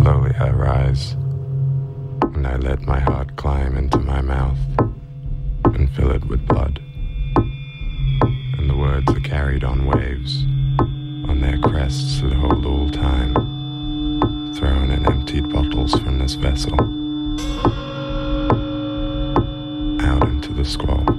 slowly I rise, and I let my heart climb into my mouth and fill it with blood. And the words are carried on waves, on their crests that hold all time, thrown in emptied bottles from this vessel, out into the squall.